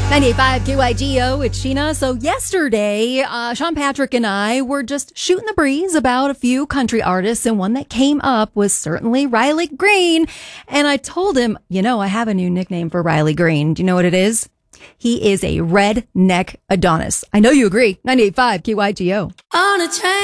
98.5 KYGO, it's Sheena. So yesterday, Sean Patrick and I were just shooting the breeze about a few country artists, and one that came up was certainly Riley Green. And I told him, I have a new nickname for Riley Green. Do you know what it is? He is a redneck Adonis. I know you agree. 98.5 KYGO. On a train.